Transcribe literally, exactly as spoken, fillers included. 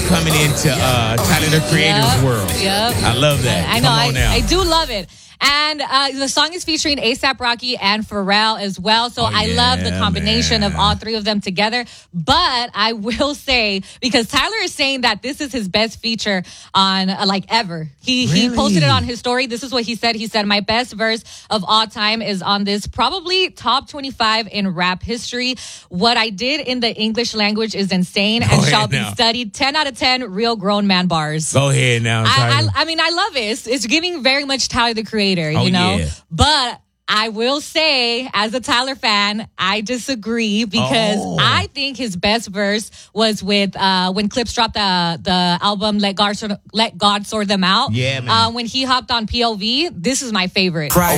coming into uh, Tyler the Creator's Yep. world. Yep. I love that. I know. Come on I, now. I do love it. And uh, the song is featuring A$AP Rocky and Pharrell as well. So Oh, I love the yeah, combination man. of all three of them together. But I will say, because Tyler is saying that this is his best feature on uh, like ever. He he Really? posted it on his story. This is what he said. He said, my best verse of all time is on this probably top twenty-five in rap history. What I did in the English language is insane and ahead shall be now. studied. ten out of ten real grown man bars. Go ahead now, I, Tyler. I, I mean, I love it. It's, it's giving very much Tyler the Creator, you Oh, know? yeah. But I will say, as a Tyler fan, I disagree because Oh. I think his best verse was with uh, when Clips dropped the the album "Let God Sort Let God Sort Them Out." Yeah, man. Uh, when he hopped on P O V, this is my favorite. Cry